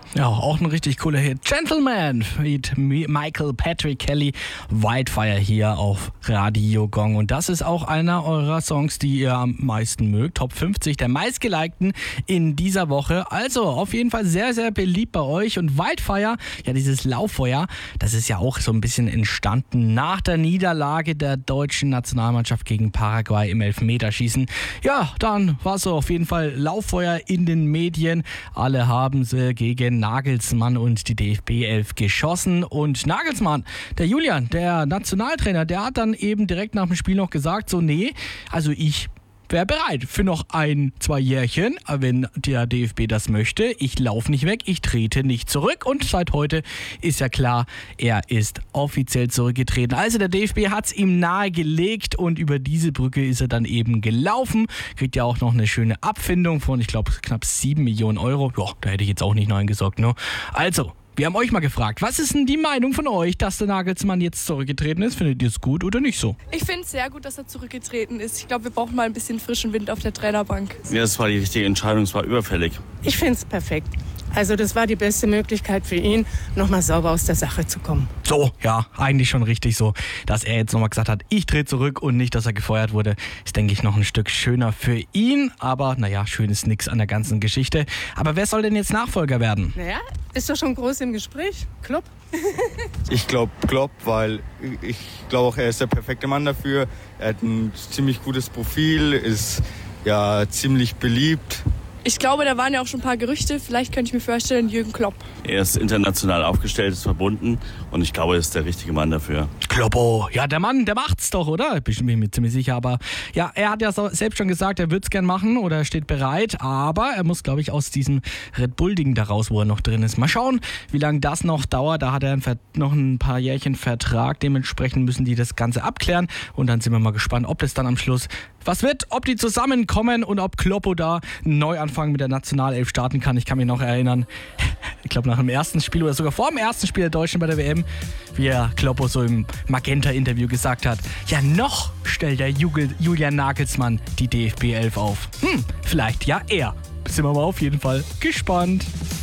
Ja, auch ein richtig cooler Hit. Gentleman mit Michael Patrick Kelly. Wildfire hier auf Radio Gong. Und das ist auch einer eurer Songs, die ihr am meisten mögt. Top 50 der meistgelikten in dieser Woche. Also auf jeden Fall sehr, sehr beliebt bei euch. Und Wildfire, ja dieses Lauffeuer, das ist ja auch so ein bisschen entstanden nach der Niederlage der deutschen Nationalmannschaft gegen Paraguay im Elfmeterschießen. Ja, dann war so auf jeden Fall Lauffeuer in den Medien. Alle haben sie gegen Nagelsmann und die DFB 11 geschossen. Und Nagelsmann, der Julian, der Nationaltrainer, der hat dann eben direkt nach dem Spiel noch gesagt, so nee, also ich wäre bereit für noch 1-2 Jährchen, wenn der DFB das möchte. Ich laufe nicht weg, ich trete nicht zurück. Und seit heute ist ja klar, er ist offiziell zurückgetreten. Also der DFB hat es ihm nahegelegt und über diese Brücke ist er dann eben gelaufen. Kriegt ja auch noch eine schöne Abfindung von, ich glaube, knapp 7 Millionen Euro. Ja, da hätte ich jetzt auch nicht Nein gesagt, ne? Also, wir haben euch mal gefragt, was ist denn die Meinung von euch, dass der Nagelsmann jetzt zurückgetreten ist? Findet ihr es gut oder nicht so? Ich finde es sehr gut, dass er zurückgetreten ist. Ich glaube, wir brauchen mal ein bisschen frischen Wind auf der Trainerbank. Ja, das war die richtige Entscheidung, es war überfällig. Ich finde es perfekt. Also das war die beste Möglichkeit für ihn, nochmal sauber aus der Sache zu kommen. So, ja, eigentlich schon richtig so, dass er jetzt nochmal gesagt hat, ich drehe zurück und nicht, dass er gefeuert wurde. Ist, denke ich, noch ein Stück schöner für ihn. Aber naja, schön ist nix an der ganzen Geschichte. Aber wer soll denn jetzt Nachfolger werden? Naja, ist doch schon groß im Gespräch. Klopp. Ich glaube Klopp, weil ich glaube auch, er ist der perfekte Mann dafür. Er hat ein ziemlich gutes Profil, ist ja ziemlich beliebt. Ich glaube, da waren ja auch schon ein paar Gerüchte. Vielleicht könnte ich mir vorstellen, Jürgen Klopp. Er ist international aufgestellt, ist verbunden und ich glaube, er ist der richtige Mann dafür. Kloppo, ja der Mann, der macht's doch, oder? Bin ich mir ziemlich sicher, aber ja, er hat ja selbst schon gesagt, er würde es gern machen oder er steht bereit, aber er muss, glaube ich, aus diesem Red Bull-Ding da raus, wo er noch drin ist. Mal schauen, wie lange das noch dauert. Da hat er noch ein paar Jährchen Vertrag, dementsprechend müssen die das Ganze abklären und dann sind wir mal gespannt, ob das dann am Schluss was wird, ob die zusammenkommen und ob Kloppo da einen Neuanfang mit der Nationalelf starten kann. Ich kann mich noch erinnern, ich glaube nach dem ersten Spiel oder sogar vor dem ersten Spiel der Deutschen bei der WM, wie er Kloppo so im Magenta-Interview gesagt hat, ja noch stellt der Julian Nagelsmann die DFB 11 auf. Vielleicht ja er. Sind wir mal auf jeden Fall gespannt.